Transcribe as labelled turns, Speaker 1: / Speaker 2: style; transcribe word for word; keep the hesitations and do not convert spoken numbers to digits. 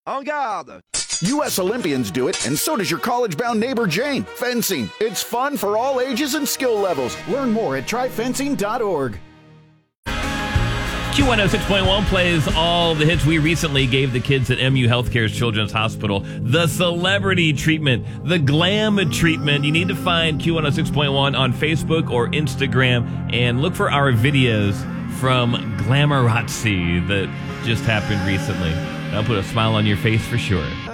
Speaker 1: En garde!
Speaker 2: U S Olympians do it, and so does your college-bound neighbor Jane. Fencing. It's fun for all ages and skill levels. Learn more at try fencing dot org.
Speaker 3: Q one oh six point one plays all the hits. We recently gave the kids at M U Healthcare's Children's Hospital the celebrity treatment, the glam treatment. You need to find Q one oh six point one on Facebook or Instagram and look for our videos from Glamorazzi that just happened recently. That'll put a smile on your face for sure.